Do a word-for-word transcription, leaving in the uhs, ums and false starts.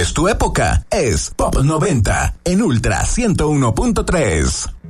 es tu época. Es Pop noventa en Ultra ciento uno punto tres.